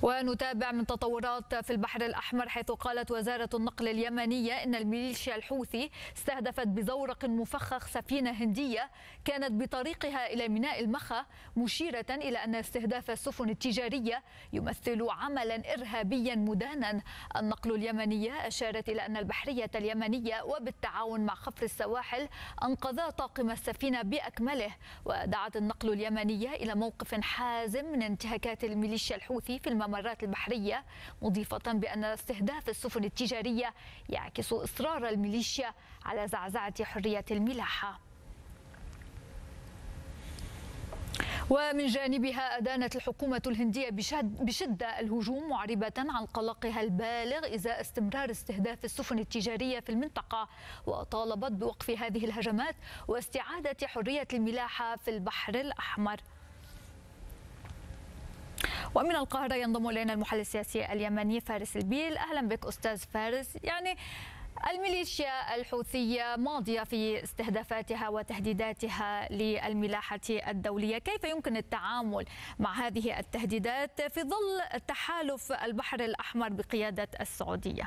ونتابع من تطورات في البحر الأحمر، حيث قالت وزارة النقل اليمنية إن الميليشيا الحوثي استهدفت بزورق مفخخ سفينة هندية كانت بطريقها إلى ميناء المخا، مشيرة إلى أن استهداف السفن التجارية يمثل عملا إرهابيا مدانا. النقل اليمنية أشارت إلى أن البحرية اليمنية وبالتعاون مع خفر السواحل أنقذا طاقم السفينة بأكمله. ودعت النقل اليمنية إلى موقف حازم من انتهاكات الميليشيا الحوثي في الممرات البحرية، مضيفة بأن استهداف السفن التجارية يعكس إصرار الميليشيا على زعزعة حرية الملاحة. ومن جانبها أدانت الحكومة الهندية بشدة الهجوم، معربة عن قلقها البالغ إزاء استمرار استهداف السفن التجارية في المنطقة، وطالبت بوقف هذه الهجمات واستعادة حرية الملاحة في البحر الأحمر. ومن القاهرة ينضم إلينا المحلل السياسي اليمني فارس البيل. أهلا بك أستاذ فارس. الميليشيا الحوثية ماضية في استهدافاتها وتهديداتها للملاحة الدولية، كيف يمكن التعامل مع هذه التهديدات في ظل تحالف البحر الأحمر بقيادة السعودية؟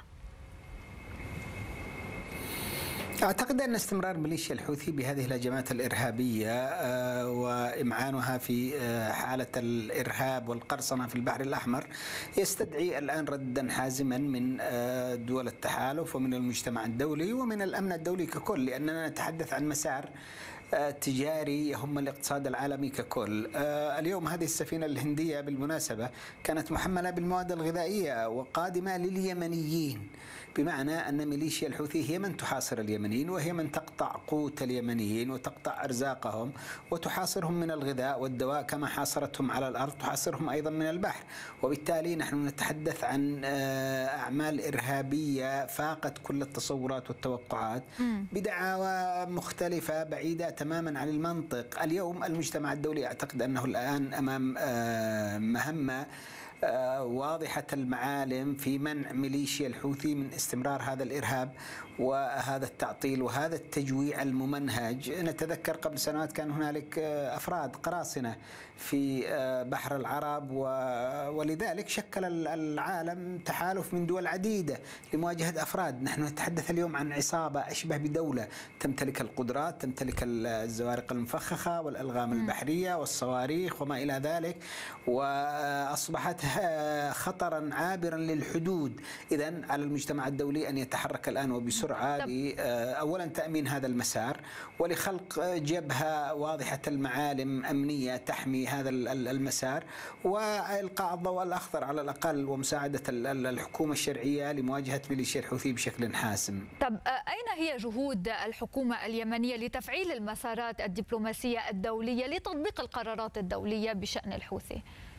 أعتقد أن استمرار ميليشيا الحوثي بهذه الهجمات الإرهابية وإمعانها في حالة الإرهاب والقرصنة في البحر الأحمر يستدعي الآن ردا حازما من دول التحالف ومن المجتمع الدولي ومن الأمن الدولي ككل، لأننا نتحدث عن مسار تجاري يهم الاقتصاد العالمي ككل. اليوم هذه السفينة الهندية بالمناسبة كانت محملة بالمواد الغذائية وقادمة لليمنيين، بمعنى أن ميليشيا الحوثي هي من تحاصر اليمنيين وهي من تقطع قوت اليمنيين وتقطع أرزاقهم وتحاصرهم من الغذاء والدواء، كما حاصرتهم على الأرض تحاصرهم أيضا من البحر. وبالتالي نحن نتحدث عن أعمال إرهابية فاقت كل التصورات والتوقعات بدعاوى مختلفة بعيدة تماما عن المنطق. اليوم المجتمع الدولي أعتقد أنه الآن أمام مهمة واضحة المعالم في منع ميليشيا الحوثي من استمرار هذا الإرهاب وهذا التعطيل وهذا التجويع الممنهج. نتذكر قبل سنوات كان هنالك أفراد قراصنة في بحر العرب، ولذلك شكل العالم تحالف من دول عديدة لمواجهة أفراد. نحن نتحدث اليوم عن عصابة أشبه بدولة تمتلك القدرات، تمتلك الزوارق المفخخة والألغام البحرية والصواريخ وما إلى ذلك، وأصبحت خطرا عابرا للحدود. إذن على المجتمع الدولي أن يتحرك الآن وبسرعة أولا تأمين هذا المسار ولخلق جبهة واضحة المعالم أمنية تحمي هذا المسار، وإلقاء الضوء الأخضر على الأقل ومساعدة الحكومة الشرعية لمواجهة ميليشيا الحوثي بشكل حاسم. طب أين هي جهود الحكومة اليمنية لتفعيل المسارات الدبلوماسية الدولية لتطبيق القرارات الدولية بشأن الحوثي؟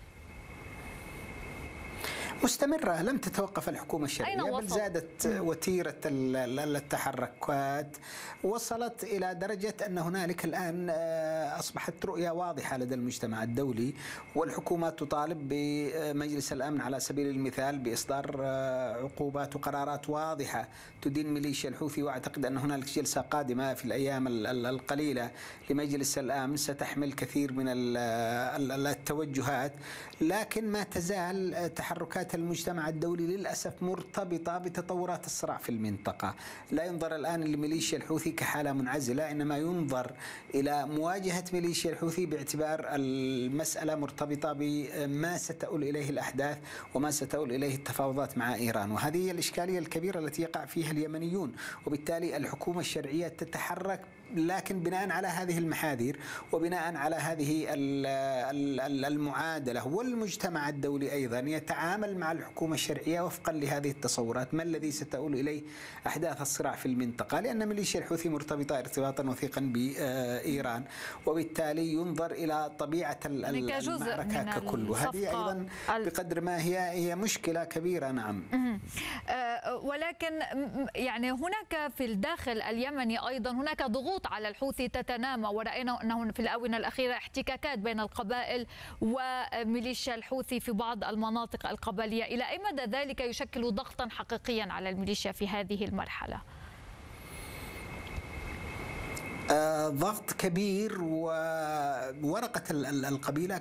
مستمرة، لم تتوقف الحكومة الشرعية، بل زادت وتيرة التحركات، وصلت إلى درجة أن هنالك الآن أصبحت رؤية واضحة لدى المجتمع الدولي، والحكومات تطالب بمجلس الأمن على سبيل المثال بإصدار عقوبات وقرارات واضحة تدين ميليشيا الحوثي. وأعتقد أن هنالك جلسة قادمة في الأيام القليلة لمجلس الأمن ستحمل كثير من التوجهات، لكن ما تزال تحركات المجتمع الدولي للأسف مرتبطة بتطورات الصراع في المنطقة. لا ينظر الآن لميليشيا الحوثي كحالة منعزلة، إنما ينظر إلى مواجهة ميليشيا الحوثي باعتبار المسألة مرتبطة بما ستؤول إليه الأحداث وما ستؤول إليه التفاوضات مع إيران، وهذه هي الإشكالية الكبيرة التي يقع فيها اليمنيون. وبالتالي الحكومة الشرعية تتحرك لكن بناء على هذه المحاذير وبناء على هذه المعادلة، والمجتمع الدولي أيضا يتعامل مع الحكومة الشرعية وفقا لهذه التصورات ما الذي ستؤول إليه أحداث الصراع في المنطقة، لأن ميليشيا الحوثي مرتبطة ارتباطا وثيقا بإيران، وبالتالي ينظر إلى طبيعة المعركة ككل، وهذه أيضا بقدر ما هي مشكلة كبيرة. نعم. ولكن هناك في الداخل اليمني أيضا هناك ضغوط على الحوثي تتنامى، ورأينا أنه في الآونة الأخيرة احتكاكات بين القبائل وميليشيا الحوثي في بعض المناطق القبلية. إلى أي مدى ذلك يشكل ضغطا حقيقيا على الميليشيا في هذه المرحلة؟ ضغط كبير، وورقة القبيلة